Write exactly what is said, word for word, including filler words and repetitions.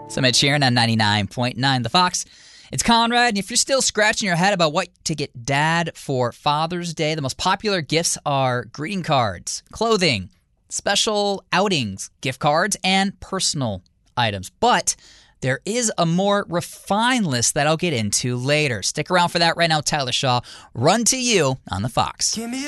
So Mitch here on ninety-nine point nine The Fox. It's Conrad, and if you're still scratching your head about what to get Dad for Father's Day, the most popular gifts are greeting cards, clothing, special outings, gift cards, and personal items. But there is a more refined list that I'll get into later. Stick around for that right now. Tyler Shaw, Run to You on The Fox. Give me